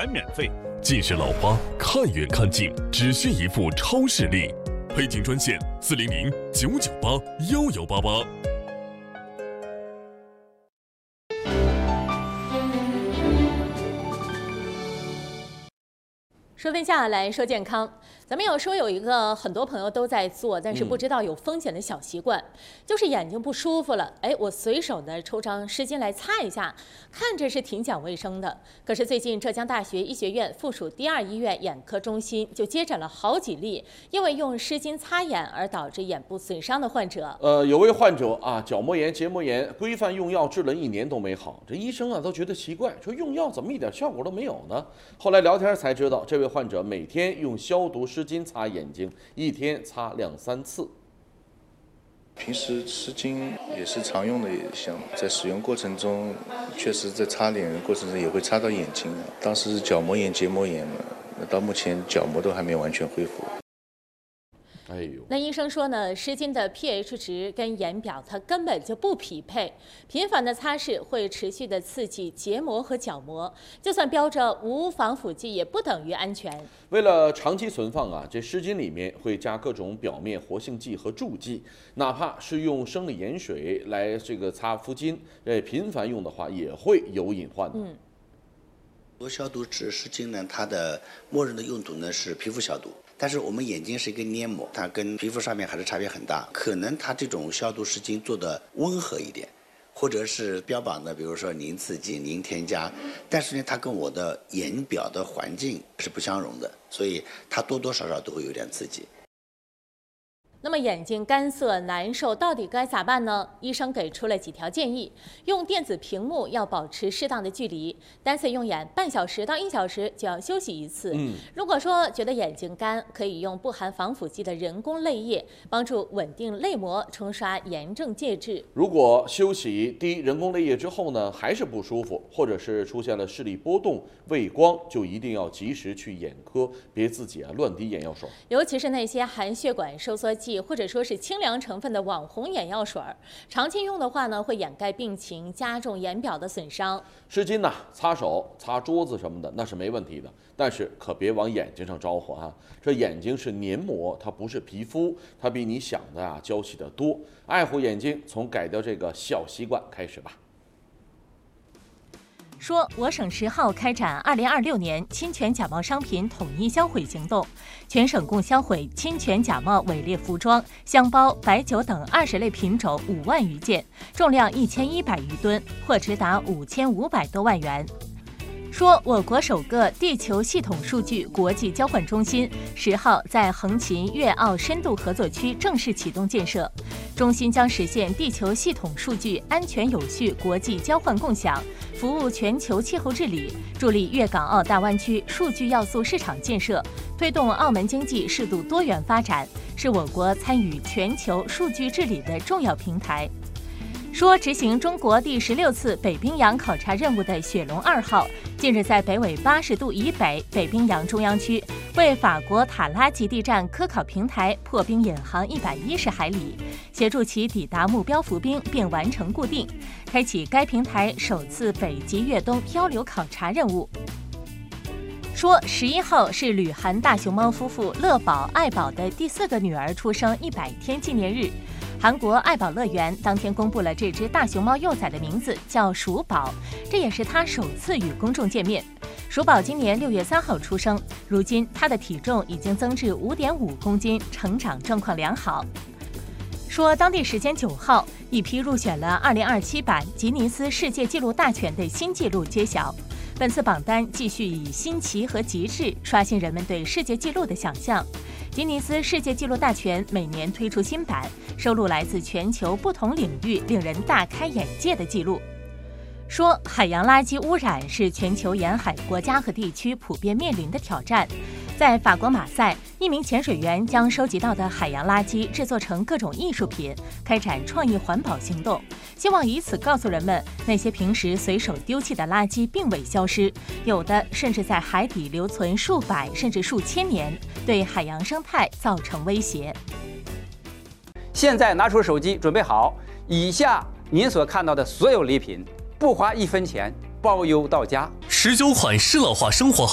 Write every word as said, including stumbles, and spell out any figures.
还免费。 近视老花看远看近，只需一副超视力。配镜专线四零零九九八幺幺八八。 说分下来说健康，咱们要说有一个很多朋友都在做，但是不知道有风险的小习惯，嗯、就是眼睛不舒服了，哎，我随手的抽张湿巾来擦一下，看着是挺讲卫生的。可是最近浙江大学医学院附属第二医院眼科中心就接诊了好几例因为用湿巾擦眼而导致眼部损伤的患者。 呃，有位患者啊，角膜炎、结膜炎，规范用药治了一年都没好，这医生啊都觉得奇怪，说用药怎么一点效果都没有呢？后来聊天才知道，这位患者每天用消毒湿巾擦眼睛，一天擦两三次。 平时湿巾也是常用的，像在使用过程中，确实在擦脸的过程中也会擦到眼睛。当时是角膜炎、结膜炎嘛，那到目前角膜都还没完全恢复。 哎呦， 那医生说呢，湿巾的 pH 值跟眼表它根本就不匹配，频繁的擦拭会持续的刺激结膜和角膜，就算标着无防腐剂，也不等于安全。 为了长期存放啊，这湿巾里面会加各种表面活性剂和助剂，哪怕是用生理盐水来这个擦肤巾，呃，频繁用的话也会有隐患的。 嗯。 多消毒纸湿巾呢，它的默认的用途呢是皮肤消毒，但是我们眼睛是一个黏膜，它跟皮肤上面还是差别很大。可能它这种消毒湿巾做的温和一点，或者是标榜的，比如说零刺激、零添加，但是呢，它跟我的眼表的环境是不相容的，所以它多多少少都会有点刺激。 那么眼睛干涩难受，到底该咋办呢？医生给出了几条建议：用电子屏幕要保持适当的距离，单次用眼半小时到一小时就要休息一次。嗯，如果说觉得眼睛干，可以用不含防腐剂的人工泪液，帮助稳定泪膜，冲刷炎症介质。 如果休息滴人工泪液之后呢，还是不舒服，或者是出现了视力波动、畏光，就一定要及时去眼科，别自己啊乱滴眼药水。 尤其是那些含血管收缩剂或者说是清凉成分的网红眼药水，长期用的话呢，会掩盖病情，加重眼表的损伤。 湿巾呐、啊，擦手、擦桌子什么的，那是没问题的，但是可别往眼睛上招呼啊！这眼睛是黏膜，它不是皮肤，它比你想的啊娇气得多。爱护眼睛，从改掉这个小习惯开始吧。 说，我省十号开展二零二六年侵权假冒商品统一销毁行动，全省共销毁侵权假冒伪劣服装、箱包、白酒等二十类品种五万余件，重量一千一百余吨，货值达五千五百多万元。说，我国首个地球系统数据国际交换中心十号在横琴粤澳深度合作区正式启动建设，中心将实现地球系统数据安全有序国际交换共享，服务全球气候治理，助力粤港澳大湾区数据要素市场建设，推动澳门经济适度多元发展，是我国参与全球数据治理的重要平台。说，执行中国第十六次北冰洋考察任务的雪龙二号，近日在北纬八十度以北北冰洋中央区，为法国塔拉极地站科考平台破冰引航一百一十海里，协助其抵达目标浮冰并完成固定，开启该平台首次北极越冬漂流考察任务。说，十一号是旅韩大熊猫夫妇乐宝、爱宝的第四个女儿出生一百天纪念日。韩国爱宝乐园当天公布了这只大熊猫幼崽的名字，叫鼠宝，这也是它首次与公众见面。鼠宝今年六月三号出生，如今它的体重已经增至五点五公斤，成长状况良好。说，当地时间九号，一批入选了二零二七版吉尼斯世界纪录大全的新纪录揭晓。本次榜单继续以新奇和极致刷新人们对世界纪录的想象。吉尼斯世界纪录大全每年推出新版，收录来自全球不同领域令人大开眼界的记录。说，海洋垃圾污染是全球沿海国家和地区普遍面临的挑战。在法国马赛，一名潜水员将收集到的海洋垃圾制作成各种艺术品，开展创意环保行动，希望以此告诉人们，那些平时随手丢弃的垃圾并未消失，有的甚至在海底留存数百甚至数千年，对海洋生态造成威胁。 现在拿出手机，准备好，以下您所看到的所有礼品，不花一分钱，包邮到家。 十九款适老化生活好